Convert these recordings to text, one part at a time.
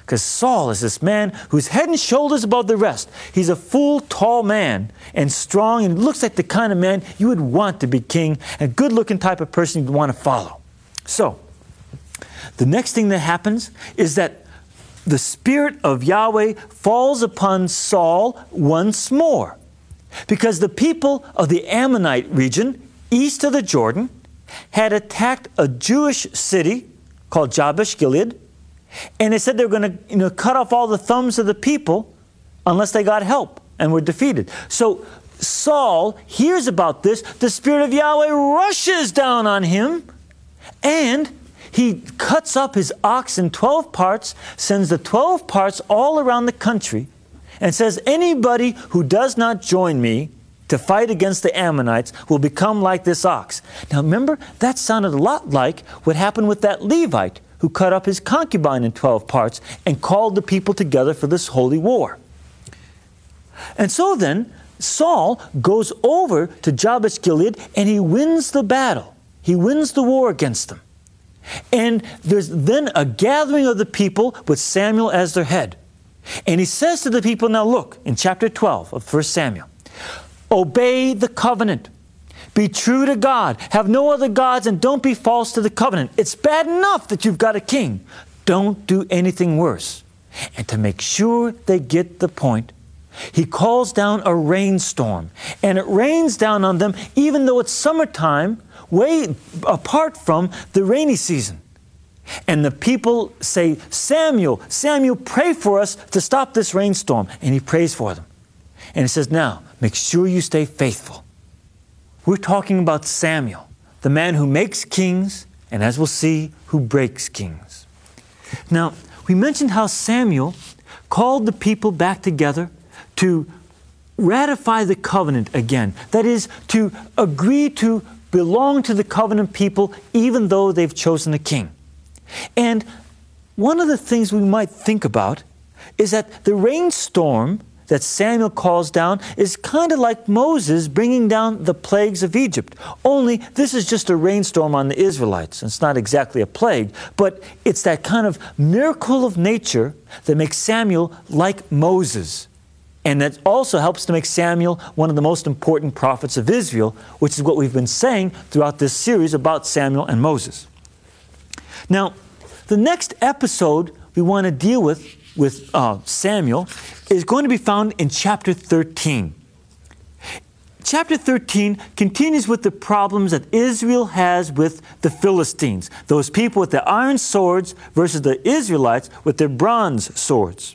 Because Saul is this man who's head and shoulders above the rest. He's a full, tall man and strong, and looks like the kind of man you would want to be king, a good-looking type of person you'd want to follow. So, the next thing that happens is that the Spirit of Yahweh falls upon Saul once more. Because the people of the Ammonite region, east of the Jordan, had attacked a Jewish city called Jabesh Gilead, and they said they were going to cut off all the thumbs of the people unless they got help and were defeated. So Saul hears about this. The Spirit of Yahweh rushes down on him, and he cuts up his ox in 12 parts, sends the 12 parts all around the country, and says, anybody who does not join me to fight against the Ammonites will become like this ox. Now remember, that sounded a lot like what happened with that Levite who cut up his concubine in 12 parts and called the people together for this holy war. And so then, Saul goes over to Jabesh Gilead and he wins the battle. He wins the war against them. And there's then a gathering of the people with Samuel as their head. And he says to the people, now look, in chapter 12 of 1 Samuel, obey the covenant. Be true to God. Have no other gods, and don't be false to the covenant. It's bad enough that you've got a king. Don't do anything worse. And to make sure they get the point, he calls down a rainstorm. And it rains down on them even though it's summertime, way apart from the rainy season. And the people say, Samuel, Samuel, pray for us to stop this rainstorm. And he prays for them. And he says, now, make sure you stay faithful. We're talking about Samuel, the man who makes kings, and as we'll see, who breaks kings. Now, we mentioned how Samuel called the people back together to ratify the covenant again. That is, to agree to belong to the covenant people even though they've chosen a king. And one of the things we might think about is that the rainstorm that Samuel calls down is kind of like Moses bringing down the plagues of Egypt. Only this is just a rainstorm on the Israelites. It's not exactly a plague, but it's that kind of miracle of nature that makes Samuel like Moses. And that also helps to make Samuel one of the most important prophets of Israel, which is what we've been saying throughout this series about Samuel and Moses. Now, the next episode we want to deal with Samuel is going to be found in chapter 13. Chapter 13 continues with the problems that Israel has with the Philistines, those people with the iron swords versus the Israelites with their bronze swords.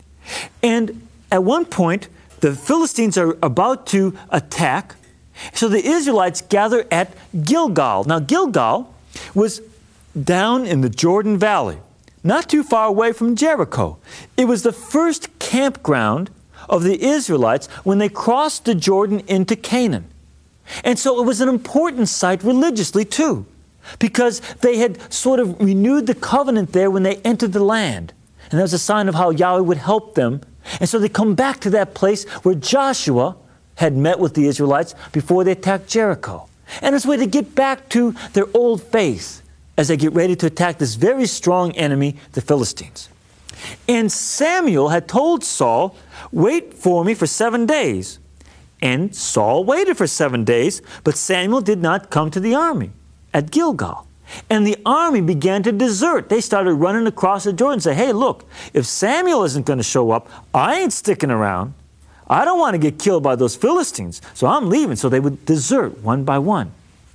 And at one point, the Philistines are about to attack, so the Israelites gather at Gilgal. Now, Gilgal was down in the Jordan Valley, not too far away from Jericho. It was the first campground of the Israelites when they crossed the Jordan into Canaan. And so it was an important site religiously too, because they had sort of renewed the covenant there when they entered the land. And that was a sign of how Yahweh would help them. And so they come back to that place where Joshua had met with the Israelites before they attacked Jericho. And it's a way to get back to their old faith as they get ready to attack this very strong enemy, the Philistines. And Samuel had told Saul, wait for me for 7 days. And Saul waited for 7 days, but Samuel did not come to the army at Gilgal. And the army began to desert. They started running across the Jordan and say, hey, look, if Samuel isn't going to show up, I ain't sticking around. I don't want to get killed by those Philistines, so I'm leaving. So they would desert one by one.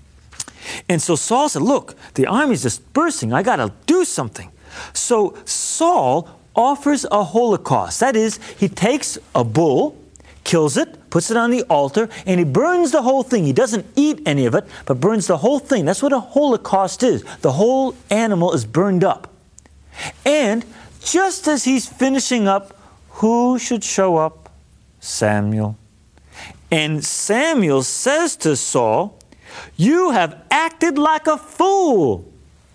And so Saul said, look, the army's dispersing. I got to do something. So Saul offers a holocaust. That is, he takes a bull, kills it, puts it on the altar, and he burns the whole thing. He doesn't eat any of it, but burns the whole thing. That's what a holocaust is. The whole animal is burned up. And just as he's finishing up, who should show up? Samuel. And Samuel says to Saul, you have acted like a fool.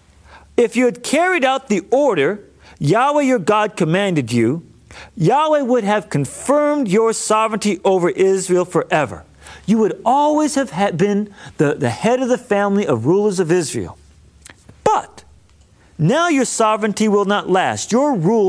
If you had carried out the order Yahweh your God commanded you, Yahweh would have confirmed your sovereignty over Israel forever. You would always have been the head of the family of rulers of Israel. But now your sovereignty will not last. Your rule